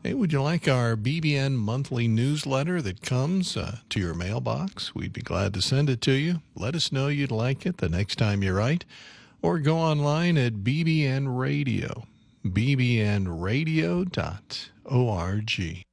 Hey, would you like our BBN monthly newsletter that comes to your mailbox? We'd be glad to send it to you. Let us know you'd like it the next time you write, or go online at BBN Radio, bbnradio.org.